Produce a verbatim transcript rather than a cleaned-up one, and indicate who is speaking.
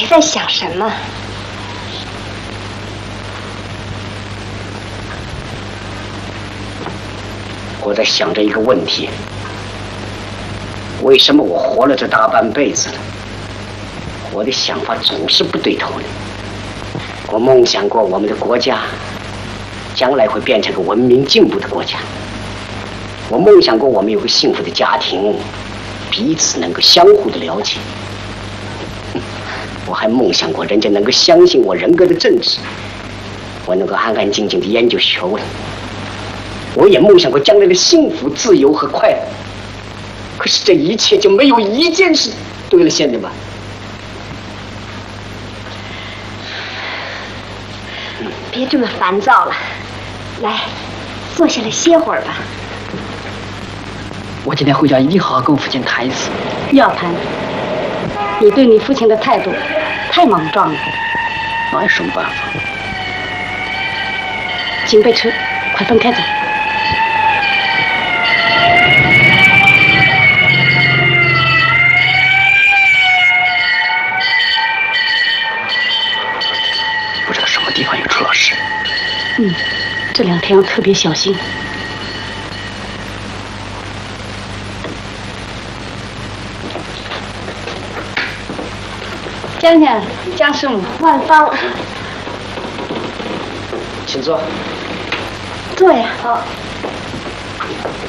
Speaker 1: 还在想什么？
Speaker 2: 我在想着一个问题：为什么我活了这大半辈子了，我的想法总是不对头呢？我梦想过我们的国家将来会变成个文明进步的国家，我梦想过我们有个幸福的家庭，彼此能够相互的了解。我还梦想过人家能够相信我人格的正直，我能够安安静静的研究学问。我也梦想过将来的幸福、自由和快乐。可是这一切就没有一件事兑了现的吧？
Speaker 1: 别这么烦躁了，来，坐下来歇会儿吧。
Speaker 2: 我今天回家一定好好跟我父亲谈一次。
Speaker 3: 要谈，你对你父亲的态度太莽撞了。
Speaker 2: 那有什么办法？
Speaker 3: 请备车，快分开走。
Speaker 2: 不知道什么地方又出了事。
Speaker 3: 嗯，这两天要特别小心。江江，江师母，
Speaker 1: 万芳，
Speaker 2: 请坐。
Speaker 1: 坐呀。好。